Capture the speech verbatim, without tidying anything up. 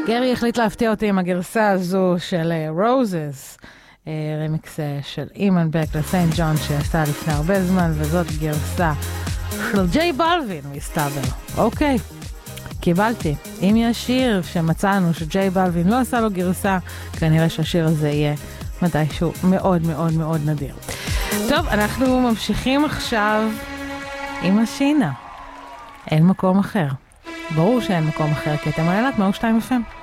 גרי החליט להפתיע אותי עם הגרסה הזו של רוזס, רמיקס של אימן בק לסיינט ג'ון שעשה לפני הרבה זמן, וזאת גרסה של ג'יי בלווין מסתבר. אוקיי, קיבלתי. אם יש שיר שמצאנו שג'יי בלווין לא עשה לו גרסה, כנראה שהשיר הזה יהיה מתישהו מאוד מאוד מאוד נדיר. טוב, אנחנו ממשיכים עכשיו עם השינה. אין מקום אחר. ברור שאין מקום אחר, כי אתם על אלת מאה ושתיים אף אם.